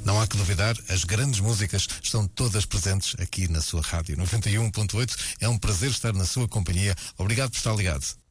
Não há que duvidar, as grandes músicas estão todas presentes aqui na sua rádio. 91.8, é um prazer estar na sua companhia. Obrigado por estar ligado.